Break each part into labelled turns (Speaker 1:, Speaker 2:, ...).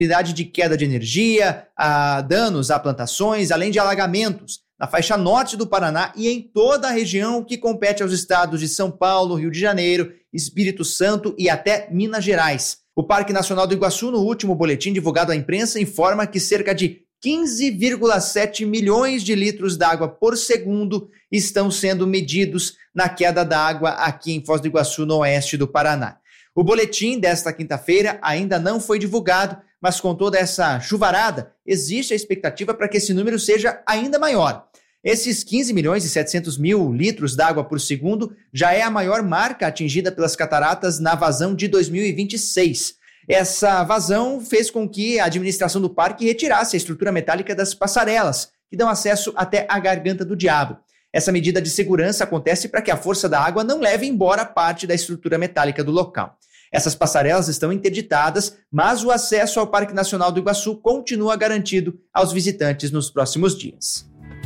Speaker 1: possibilidade de queda de energia, danos a plantações, além de alagamentos na faixa norte do Paraná e em toda a região que compete aos estados de São Paulo, Rio de Janeiro, Espírito Santo e até Minas Gerais. O Parque Nacional do Iguaçu, no último boletim divulgado à imprensa, informa que cerca de 15,7 milhões de litros d'água por segundo estão sendo medidos na queda d'água aqui em Foz do Iguaçu, no oeste do Paraná. O boletim desta quinta-feira ainda não foi divulgado, mas com toda essa chuvarada, existe a expectativa para que esse número seja ainda maior. Esses 15 milhões e 700 mil litros d'água por segundo já é a maior marca atingida pelas cataratas na vazão de 2026. Essa vazão fez com que a administração do parque retirasse a estrutura metálica das passarelas, que dão acesso até a Garganta do Diabo. Essa medida de segurança acontece para que a força da água não leve embora parte da estrutura metálica do local. Essas passarelas estão interditadas, mas o acesso ao Parque Nacional do Iguaçu continua garantido aos visitantes nos próximos dias.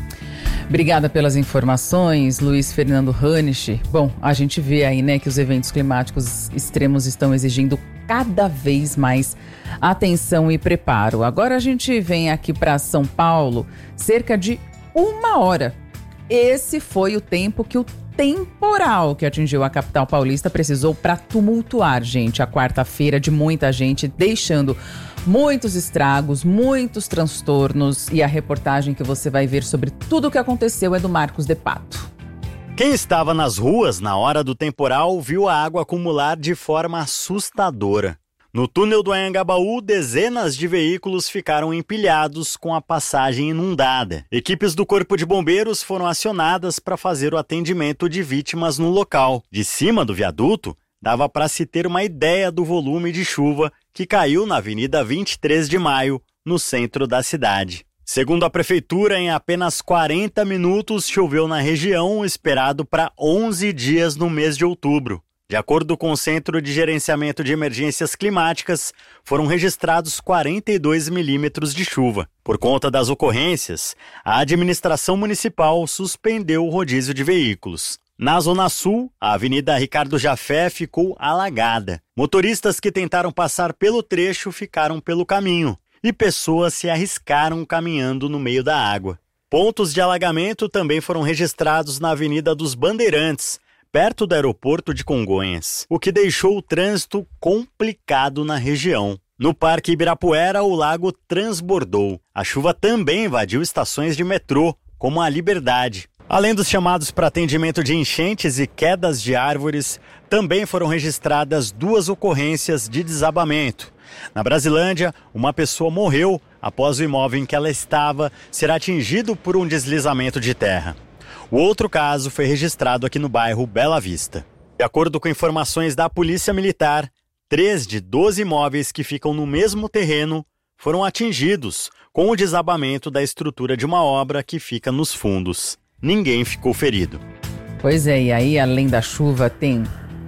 Speaker 2: Obrigada pelas informações, Luiz Fernando Hanisch. Bom, a gente vê aí, né, que os eventos climáticos extremos estão exigindo cada vez mais atenção e preparo. Agora a gente vem aqui para São Paulo, cerca de 1 hora. Esse foi o tempo que o temporal que atingiu a capital paulista precisou para tumultuar, gente, a quarta-feira de muita gente, deixando muitos estragos, muitos transtornos, e a reportagem que você vai ver sobre tudo o que aconteceu é do Marcos de Pato.
Speaker 3: Quem estava nas ruas na hora do temporal viu a água acumular de forma assustadora. No túnel do Anhangabaú, dezenas de veículos ficaram empilhados com a passagem inundada. Equipes do Corpo de Bombeiros foram acionadas para fazer o atendimento de vítimas no local. De cima do viaduto, dava para se ter uma ideia do volume de chuva que caiu na Avenida 23 de Maio, no centro da cidade. Segundo a prefeitura, em apenas 40 minutos choveu na região, esperado para 11 dias no mês de outubro. De acordo com o Centro de Gerenciamento de Emergências Climáticas, foram registrados 42 milímetros de chuva. Por conta das ocorrências, a administração municipal suspendeu o rodízio de veículos. Na Zona Sul, a Avenida Ricardo Jafé ficou alagada. Motoristas que tentaram passar pelo trecho ficaram pelo caminho e pessoas se arriscaram caminhando no meio da água. Pontos de alagamento também foram registrados na Avenida dos Bandeirantes, perto do aeroporto de Congonhas, o que deixou o trânsito complicado na região. No Parque Ibirapuera, o lago transbordou. A chuva também invadiu estações de metrô, como a Liberdade. Além dos chamados para atendimento de enchentes e quedas de árvores, também foram registradas 2 ocorrências de desabamento. Na Brasilândia, uma pessoa morreu após o imóvel em que ela estava ser atingido por um deslizamento de terra. O outro caso foi registrado aqui no bairro Bela Vista. De acordo com informações da Polícia Militar, 3 de 12 imóveis que ficam no mesmo terreno foram atingidos com o desabamento da estrutura de uma obra que fica nos fundos. Ninguém ficou ferido.
Speaker 2: Pois é, e aí além da chuva tem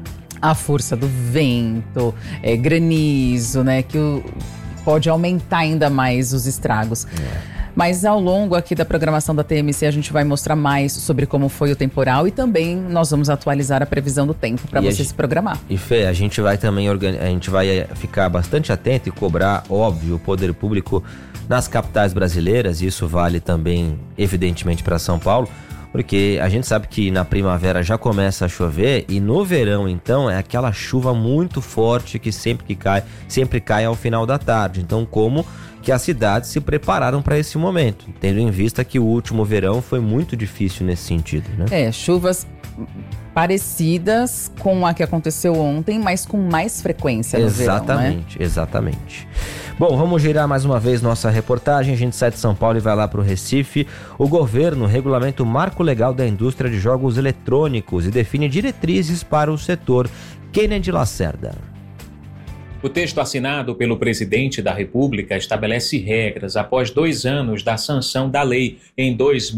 Speaker 2: a força do vento, granizo, né, que pode aumentar ainda mais os estragos. Mas ao longo aqui da programação da TMC a gente vai mostrar mais sobre como foi o temporal e também nós vamos atualizar a previsão do tempo para você se programar.
Speaker 4: E Fê, a gente vai também ficar bastante atento e cobrar, óbvio, o poder público nas capitais brasileiras, e isso vale também evidentemente para São Paulo, porque a gente sabe que na primavera já começa a chover e no verão então é aquela chuva muito forte que sempre cai ao final da tarde. Então como que as cidades se prepararam para esse momento, tendo em vista que o último verão foi muito difícil nesse sentido, né?
Speaker 2: Chuvas parecidas com a que aconteceu ontem, mas com mais frequência no verão, né?
Speaker 4: Exatamente. Bom, vamos girar mais uma vez nossa reportagem. A gente sai de São Paulo e vai lá para o Recife. O governo regulamenta o marco legal da indústria de jogos eletrônicos e define diretrizes para o setor. Kennedy Lacerda.
Speaker 5: O texto assinado pelo presidente da República estabelece regras após 2 anos da sanção da lei em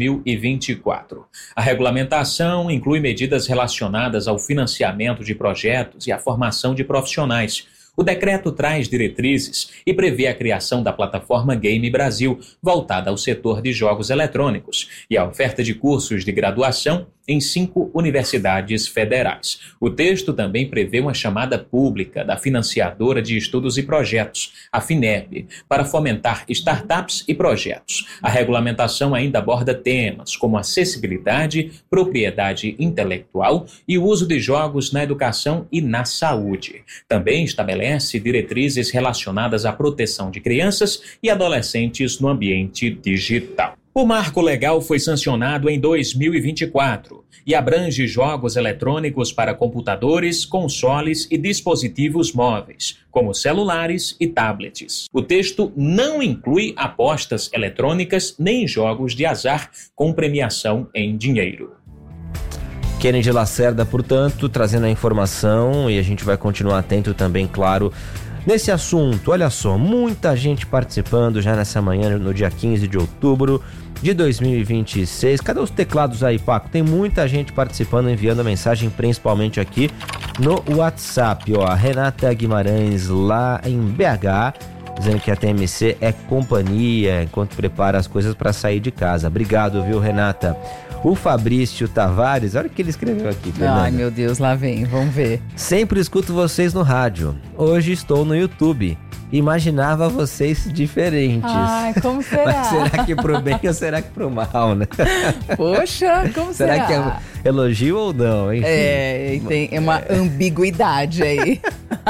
Speaker 5: 2024. A regulamentação inclui medidas relacionadas ao financiamento de projetos e à formação de profissionais. O decreto traz diretrizes e prevê a criação da plataforma Game Brasil, voltada ao setor de jogos eletrônicos, e a oferta de cursos de graduação em 5 universidades federais. O texto também prevê uma chamada pública da Financiadora de Estudos e Projetos, a FINEP, para fomentar startups e projetos. A regulamentação ainda aborda temas como acessibilidade, propriedade intelectual e o uso de jogos na educação e na saúde. Também estabelece diretrizes relacionadas à proteção de crianças e adolescentes no ambiente digital. O marco legal foi sancionado em 2024 e abrange jogos eletrônicos para computadores, consoles e dispositivos móveis, como celulares e tablets. O texto não inclui apostas eletrônicas nem jogos de azar com premiação em dinheiro.
Speaker 4: Kennedy Lacerda, portanto, trazendo a informação, e a gente vai continuar atento também, claro, nesse assunto. Olha só, muita gente participando já nessa manhã, no dia 15 de outubro de 2026. Cadê os teclados aí, Paco? Tem muita gente participando, enviando a mensagem, principalmente aqui no WhatsApp. Ó, a Renata Guimarães, lá em BH, dizendo que a TMC é companhia enquanto prepara as coisas para sair de casa. Obrigado, viu, Renata? O Fabrício Tavares, olha o que ele escreveu aqui, Fernanda.
Speaker 2: Ai, meu Deus, lá vem, vamos ver.
Speaker 4: Sempre escuto vocês no rádio. Hoje estou no YouTube. Imaginava vocês diferentes.
Speaker 2: Ai, como será?
Speaker 4: Mas será que pro bem ou será que pro mal, né?
Speaker 2: Poxa, como será?
Speaker 4: Será que é elogio ou não? Enfim.
Speaker 2: Tem uma ambiguidade aí.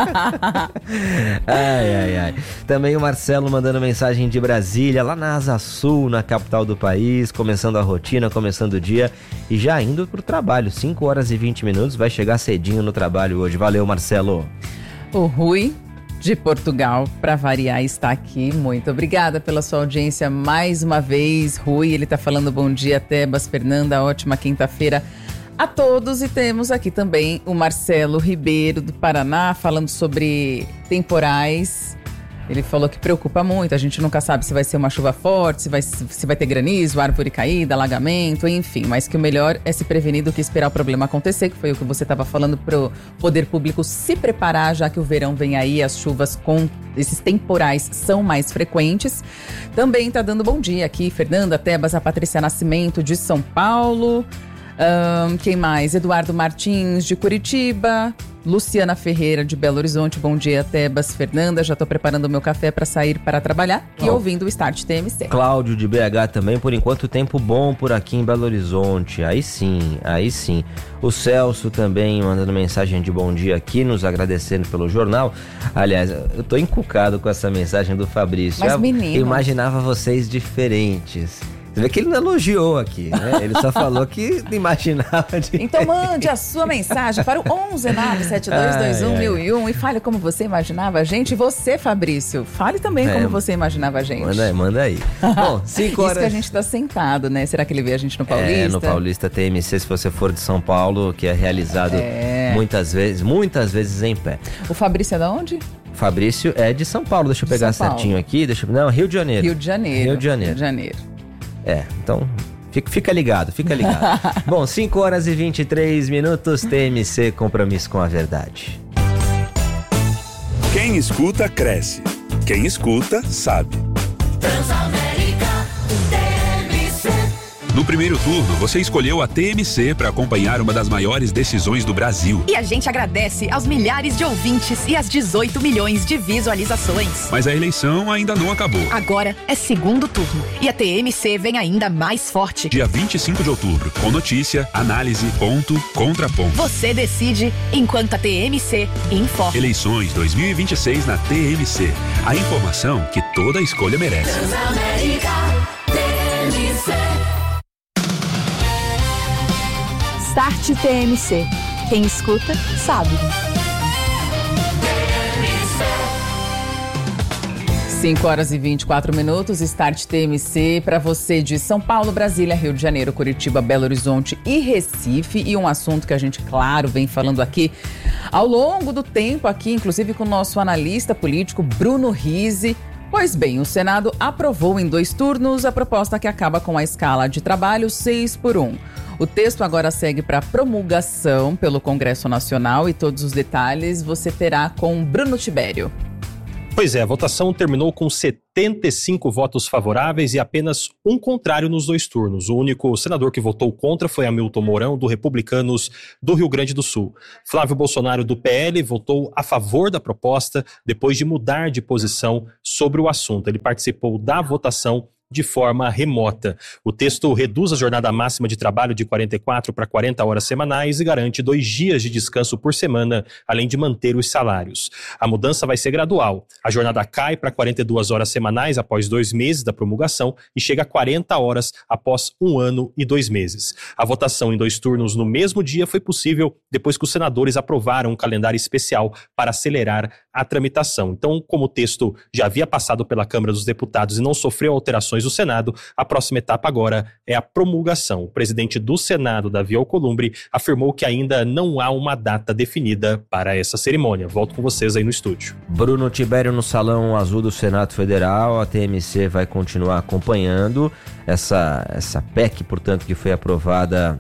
Speaker 4: Ai. Também o Marcelo mandando mensagem de Brasília, lá na Asa Sul, na capital do país, começando a rotina, começando o dia e já indo pro trabalho. 5 horas e 20 minutos, vai chegar cedinho no trabalho hoje. Valeu, Marcelo.
Speaker 2: O Rui de Portugal, para variar, está aqui. Muito obrigada pela sua audiência mais uma vez, Rui. Ele está falando bom dia, Tebas, Fernanda, ótima quinta-feira a todos. E temos aqui também o Marcelo Ribeiro, do Paraná, falando sobre temporais. Ele falou que preocupa muito, a gente nunca sabe se vai ser uma chuva forte, se vai ter granizo, árvore caída, alagamento, enfim. Mas que o melhor é se prevenir do que esperar o problema acontecer, que foi o que você estava falando pro poder público se preparar, já que o verão vem aí, as chuvas com esses temporais são mais frequentes. Também está dando bom dia aqui, Fernanda, Tebas, a Patrícia Nascimento de São Paulo. Quem mais? Eduardo Martins de Curitiba, Luciana Ferreira de Belo Horizonte, bom dia, Tebas, Fernanda, já estou preparando o meu café para sair para trabalhar e ouvindo o Start TMC.
Speaker 4: Cláudio de BH também, por enquanto tempo bom por aqui em Belo Horizonte, aí sim. O Celso também mandando mensagem de bom dia aqui, nos agradecendo pelo jornal. Aliás, eu tô encucado com essa mensagem do Fabrício.
Speaker 2: Mas menino,
Speaker 4: eu imaginava vocês diferentes. Você vê que ele não elogiou aqui, né? Ele só falou que imaginava de...
Speaker 2: Então mande a sua mensagem para o 11972211001 e fale como você imaginava a gente. E você, Fabrício, fale também como você imaginava a gente.
Speaker 4: Manda aí. Bom, 5 horas...
Speaker 2: Isso que a gente tá sentado, né? Será que ele vê a gente no Paulista?
Speaker 4: No Paulista TMC, se você for de São Paulo, que é realizado muitas vezes em pé.
Speaker 2: O Fabrício é de onde?
Speaker 4: Fabrício é de São Paulo, deixa eu pegar certinho aqui. Não, Rio de Janeiro.
Speaker 2: Rio de Janeiro.
Speaker 4: Então fica ligado. Bom, 5 horas e 23 minutos, TMC, compromisso com a verdade.
Speaker 6: Quem escuta, cresce. Quem escuta, sabe.
Speaker 7: Transamérica, TMC.
Speaker 6: No primeiro turno, você escolheu a TMC para acompanhar uma das maiores decisões do Brasil.
Speaker 8: E a gente agradece aos milhares de ouvintes e às 18 milhões de visualizações.
Speaker 6: Mas a eleição ainda não acabou.
Speaker 8: Agora é segundo turno e a TMC vem ainda mais forte.
Speaker 6: Dia 25 de outubro, com notícia, análise, ponto, contraponto.
Speaker 8: Você decide enquanto a TMC informa.
Speaker 6: Eleições 2026 na TMC. A informação que toda escolha merece.
Speaker 7: Transamérica, TMC.
Speaker 9: Start TMC. Quem escuta, sabe.
Speaker 2: 5 horas e 24 minutos, Start TMC para você de São Paulo, Brasília, Rio de Janeiro, Curitiba, Belo Horizonte e Recife. E um assunto que a gente, claro, vem falando aqui ao longo do tempo aqui, inclusive com o nosso analista político Bruno Rizzi. Pois bem, o Senado aprovou em 2 turnos a proposta que acaba com a escala de trabalho 6x1. O texto agora segue para promulgação pelo Congresso Nacional e todos os detalhes você terá com Bruno Tibério.
Speaker 10: Pois é, a votação terminou com 75 votos favoráveis e apenas um contrário nos 2 turnos. O único senador que votou contra foi Hamilton Mourão, do Republicanos do Rio Grande do Sul. Flávio Bolsonaro, do PL, votou a favor da proposta depois de mudar de posição sobre o assunto. Ele participou da votação de forma remota. O texto reduz a jornada máxima de trabalho de 44 para 40 horas semanais e garante 2 dias de descanso por semana, além de manter os salários. A mudança vai ser gradual. A jornada cai para 42 horas semanais após 2 meses da promulgação e chega a 40 horas após 1 ano e 2 meses. A votação em 2 turnos no mesmo dia foi possível depois que os senadores aprovaram um calendário especial para acelerar a tramitação. Então, como o texto já havia passado pela Câmara dos Deputados e não sofreu alterações do Senado, a próxima etapa agora é a promulgação. O presidente do Senado, Davi Alcolumbre, afirmou que ainda não há uma data definida para essa cerimônia. Volto com vocês aí no estúdio.
Speaker 4: Bruno Tibério no Salão Azul do Senado Federal. A TMC vai continuar acompanhando essa PEC, portanto, que foi aprovada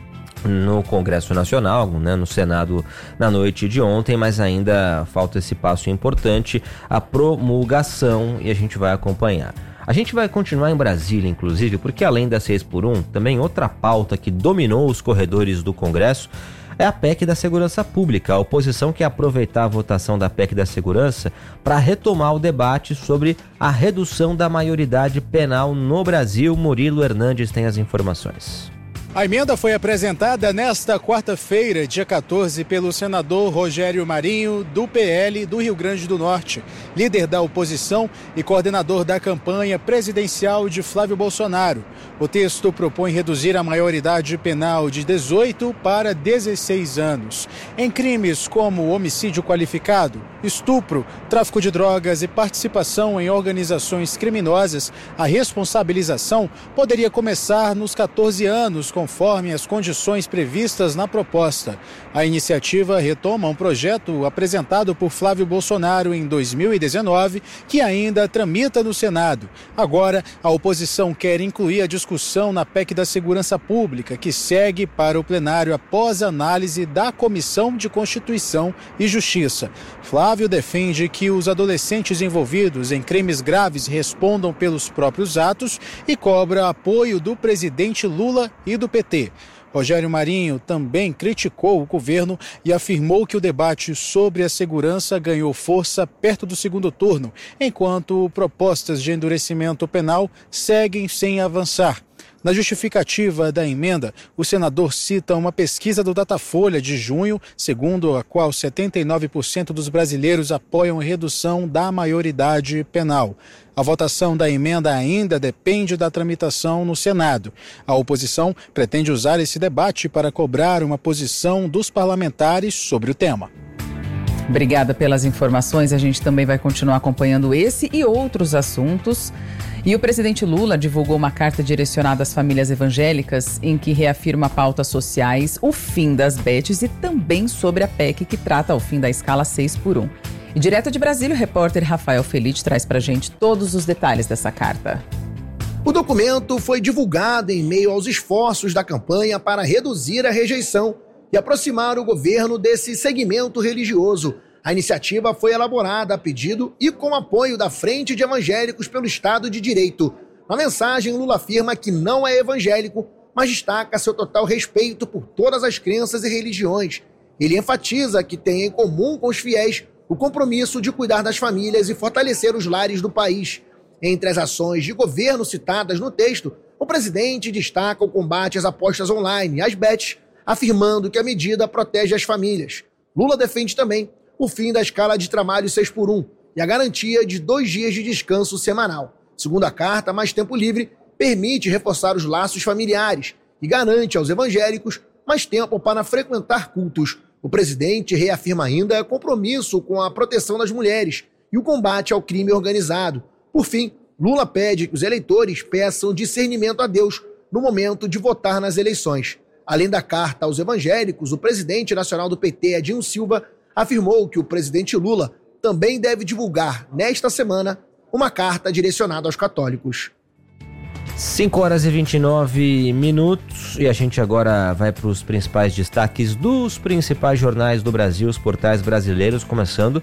Speaker 4: no Congresso Nacional, né, no Senado na noite de ontem, mas ainda falta esse passo importante, a promulgação, e a gente vai acompanhar. A gente vai continuar em Brasília, inclusive, porque além da 6x1, também outra pauta que dominou os corredores do Congresso é a PEC da Segurança Pública. A oposição quer aproveitar a votação da PEC da Segurança para retomar o debate sobre a redução da maioridade penal no Brasil. Murilo Hernandes tem as informações.
Speaker 11: A emenda foi apresentada nesta quarta-feira, dia 14, pelo senador Rogério Marinho, do PL do Rio Grande do Norte, líder da oposição e coordenador da campanha presidencial de Flávio Bolsonaro. O texto propõe reduzir a maioridade penal de 18 para 16 anos. Em crimes como homicídio qualificado, estupro, tráfico de drogas e participação em organizações criminosas, a responsabilização poderia começar nos 14 anos, conforme as condições previstas na proposta. A iniciativa retoma um projeto apresentado por Flávio Bolsonaro em 2019, que ainda tramita no Senado. Agora, a oposição quer incluir a discussão na PEC da Segurança Pública, que segue para o plenário após análise da Comissão de Constituição e Justiça. Flávio defende que os adolescentes envolvidos em crimes graves respondam pelos próprios atos e cobra apoio do presidente Lula e do PT. Rogério Marinho também criticou o governo e afirmou que o debate sobre a segurança ganhou força perto do segundo turno, enquanto propostas de endurecimento penal seguem sem avançar. Na justificativa da emenda, o senador cita uma pesquisa do Datafolha de junho, segundo a qual 79% dos brasileiros apoiam a redução da maioridade penal. A votação da emenda ainda depende da tramitação no Senado. A oposição pretende usar esse debate para cobrar uma posição dos parlamentares sobre o tema.
Speaker 2: Obrigada pelas informações. A gente também vai continuar acompanhando esse e outros assuntos. E o presidente Lula divulgou uma carta direcionada às famílias evangélicas em que reafirma pautas sociais, o fim das bets e também sobre a PEC que trata o fim da escala 6x1. E direto de Brasília, o repórter Rafael Felite traz pra gente todos os detalhes dessa carta.
Speaker 12: O documento foi divulgado em meio aos esforços da campanha para reduzir a rejeição e aproximar o governo desse segmento religioso. A iniciativa foi elaborada a pedido e com apoio da Frente de Evangélicos pelo Estado de Direito. Na mensagem, Lula afirma que não é evangélico, mas destaca seu total respeito por todas as crenças e religiões. Ele enfatiza que tem em comum com os fiéis o compromisso de cuidar das famílias e fortalecer os lares do país. Entre as ações de governo citadas no texto, o presidente destaca o combate às apostas online, as bets, afirmando que a medida protege as famílias. Lula defende também o fim da escala de trabalho 6x1 e a garantia de 2 dias de descanso semanal. Segundo a carta, mais tempo livre permite reforçar os laços familiares e garante aos evangélicos mais tempo para frequentar cultos. O presidente reafirma ainda compromisso com a proteção das mulheres e o combate ao crime organizado. Por fim, Lula pede que os eleitores peçam discernimento a Deus no momento de votar nas eleições. Além da carta aos evangélicos, o presidente nacional do PT, Edinho Silva, afirmou que o presidente Lula também deve divulgar, nesta semana, uma carta direcionada aos católicos.
Speaker 4: 5h29 e a gente agora vai para os principais destaques dos principais jornais do Brasil, os portais brasileiros, começando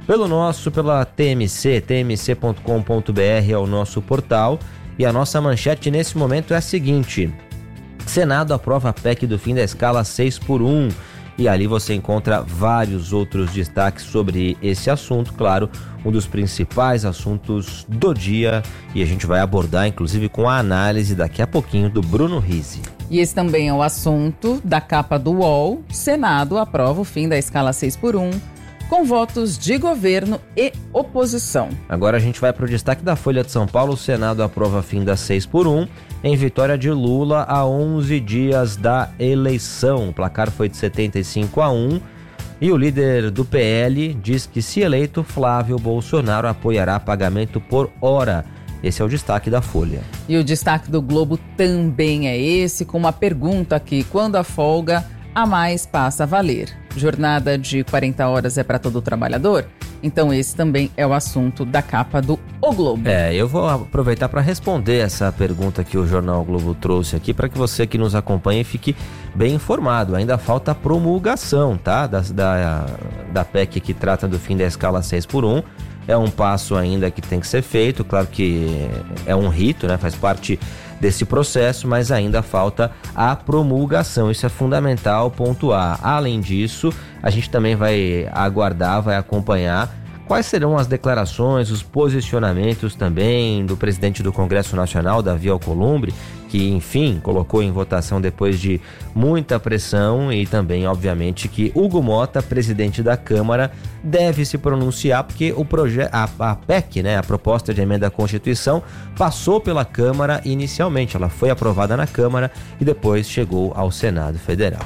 Speaker 4: pela tmc.com.br é o nosso portal, e a nossa manchete nesse momento é a seguinte: Senado aprova a PEC do fim da escala 6x1, e ali você encontra vários outros destaques sobre esse assunto, claro, um dos principais assuntos do dia, e a gente vai abordar inclusive com a análise daqui a pouquinho do Bruno Rizzi.
Speaker 2: E esse também é o assunto da capa do UOL. Senado aprova o fim da escala 6x1, com votos de governo e oposição.
Speaker 4: Agora a gente vai para o destaque da Folha de São Paulo. O Senado aprova fim da 6x1 em vitória de Lula a 11 dias da eleição. O placar foi de 75-1 e o líder do PL diz que, se eleito, Flávio Bolsonaro apoiará pagamento por hora. Esse é o destaque da Folha.
Speaker 2: E o destaque do Globo também é esse, com uma pergunta aqui: quando a folga a mais passa a valer? Jornada de 40 horas é para todo trabalhador? Então esse também é o assunto da capa do O Globo.
Speaker 4: Eu vou aproveitar para responder essa pergunta que o Jornal Globo trouxe aqui, para que você que nos acompanha fique bem informado. Ainda falta a promulgação, tá? Da PEC que trata do fim da escala 6x1. É um passo ainda que tem que ser feito, claro que é um rito, né? Faz parte desse processo, mas ainda falta a promulgação. Isso é fundamental pontuar. Além disso, a gente também vai aguardar, vai acompanhar quais serão as declarações, os posicionamentos também do presidente do Congresso Nacional, Davi Alcolumbre, que, enfim, colocou em votação depois de muita pressão, e também, obviamente, que Hugo Mota, presidente da Câmara, deve se pronunciar, porque a PEC, né, a proposta de emenda à Constituição, passou pela Câmara inicialmente. Ela foi aprovada na Câmara e depois chegou ao Senado Federal.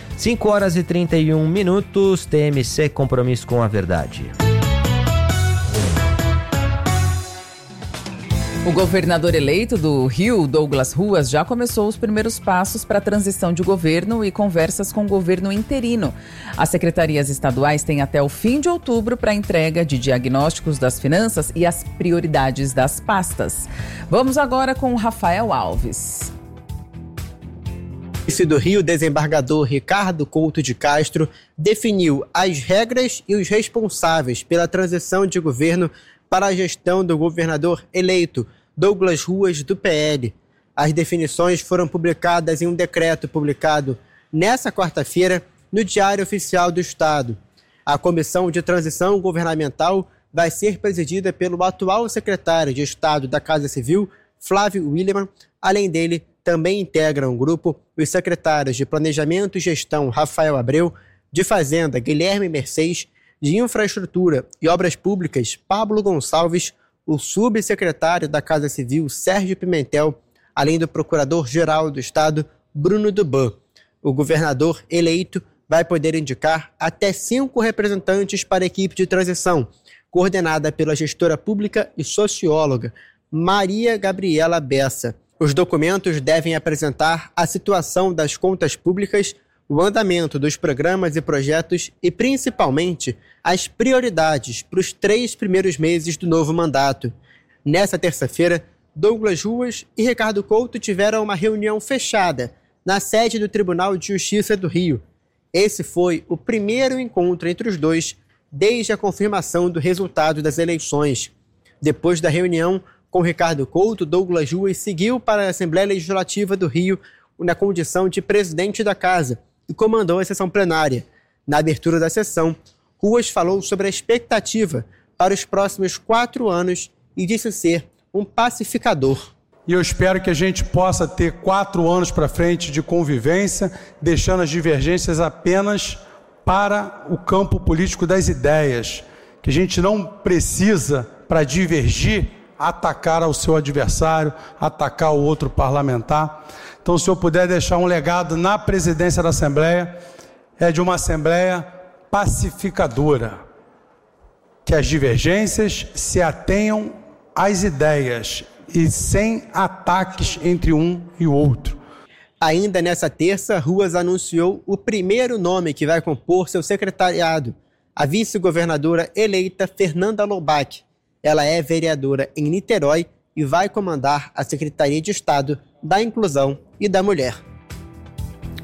Speaker 4: 5h31, TMC, compromisso com a verdade.
Speaker 2: O governador eleito do Rio, Douglas Ruas, já começou os primeiros passos para a transição de governo e conversas com o governo interino. As secretarias estaduais têm até o fim de outubro para a entrega de diagnósticos das finanças e as prioridades das pastas. Vamos agora com o Rafael Alves.
Speaker 13: O vice do Rio, desembargador Ricardo Couto de Castro, definiu as regras e os responsáveis pela transição de governo para a gestão do governador eleito, Douglas Ruas, do PL. As definições foram publicadas em um decreto publicado nesta quarta-feira no Diário Oficial do Estado. A Comissão de Transição Governamental vai ser presidida pelo atual secretário de Estado da Casa Civil, Flávio Willemann. Além dele, também integram o grupo os secretários de Planejamento e Gestão, Rafael Abreu, de Fazenda, Guilherme Mercedes, de Infraestrutura e Obras Públicas, Pablo Gonçalves, o subsecretário da Casa Civil, Sérgio Pimentel, além do Procurador-Geral do Estado, Bruno Duban. O governador eleito vai poder indicar até 5 representantes para a equipe de transição, coordenada pela gestora pública e socióloga Maria Gabriela Bessa. Os documentos devem apresentar a situação das contas públicas, o andamento dos programas e projetos e, principalmente, as prioridades para os 3 primeiros meses do novo mandato. Nessa terça-feira, Douglas Ruas e Ricardo Couto tiveram uma reunião fechada na sede do Tribunal de Justiça do Rio. Esse foi o primeiro encontro entre os dois desde a confirmação do resultado das eleições. Depois da reunião com Ricardo Couto, Douglas Ruas seguiu para a Assembleia Legislativa do Rio na condição de presidente da casa e comandou a sessão plenária. Na abertura da sessão, Ruas falou sobre a expectativa para os próximos 4 anos e disse ser um pacificador.
Speaker 14: E eu espero que a gente possa ter 4 anos para frente de convivência, deixando as divergências apenas para o campo político das ideias. Que a gente não precisa, para divergir, atacar ao seu adversário, atacar o outro parlamentar. Então, se eu puder deixar um legado na presidência da Assembleia, é de uma Assembleia pacificadora, que as divergências se atenham às ideias e sem ataques entre um e o outro.
Speaker 13: Ainda nessa terça, Ruas anunciou o primeiro nome que vai compor seu secretariado, a vice-governadora eleita Fernanda Loubach. Ela é vereadora em Niterói e vai comandar a Secretaria de Estado da Inclusão e da Mulher.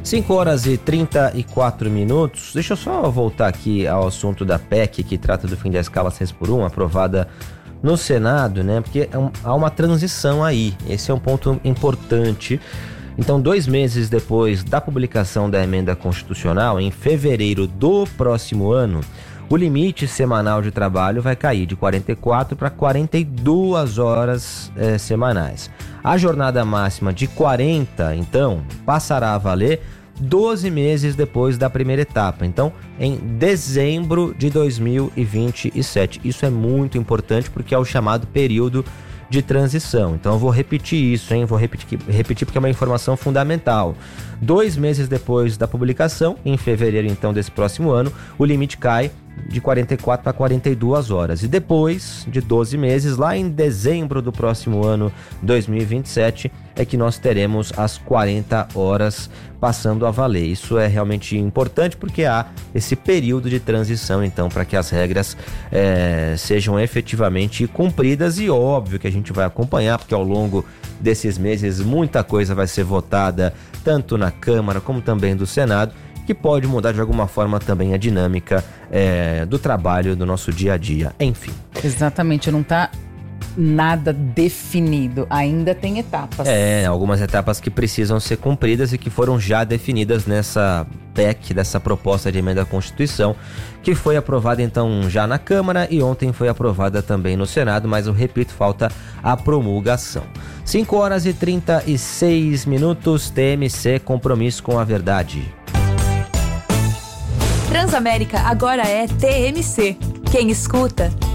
Speaker 4: 5 horas e 34 minutos. Deixa eu só voltar aqui ao assunto da PEC, que trata do fim da escala 6x1, aprovada no Senado, né? Porque há uma transição aí. Esse é um ponto importante. Então, 2 meses depois da publicação da emenda constitucional, em fevereiro do próximo ano, o limite semanal de trabalho vai cair de 44 para 42 horas semanais. A jornada máxima de 40, então, passará a valer 12 meses depois da primeira etapa. Então, em dezembro de 2027. Isso é muito importante porque é o chamado período de transição. Então eu vou repetir isso, hein? Vou repetir porque é uma informação fundamental. 2 meses depois da publicação, em fevereiro então desse próximo ano, o limite cai de 44 para 42 horas. E depois de 12 meses, lá em dezembro do próximo ano, 2027, é que nós teremos as 40 horas passando a valer. Isso é realmente importante porque há esse período de transição, então, para que as regras sejam efetivamente cumpridas. E óbvio que a gente vai acompanhar, porque ao longo desses meses muita coisa vai ser votada, tanto na Câmara como também do Senado, que pode mudar de alguma forma também a dinâmica do trabalho do nosso dia a dia. Enfim.
Speaker 2: Exatamente, não está nada definido, ainda tem etapas.
Speaker 4: Algumas etapas que precisam ser cumpridas e que foram já definidas nessa PEC, dessa proposta de emenda à Constituição, que foi aprovada então já na Câmara e ontem foi aprovada também no Senado, mas eu repito, falta a promulgação. 5 horas e 36 minutos, TMC, compromisso com a verdade.
Speaker 9: Transamérica agora é TMC. Quem escuta,